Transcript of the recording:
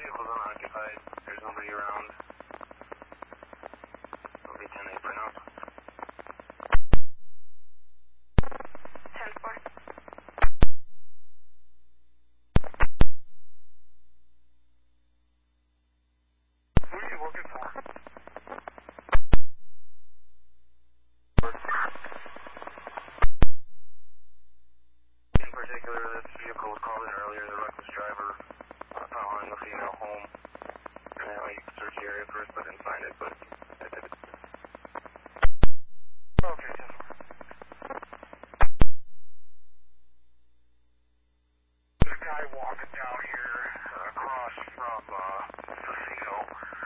vehicle's unoccupied. There's nobody around. It'll be 10-8 for now. 10-4. Who are you looking for? In particular, this vehicle was called in earlier. The reckless driver following a female home. And I know you could search the area first, but didn't find it. But okay, 10-4. There's a guy walking down here across from Casino.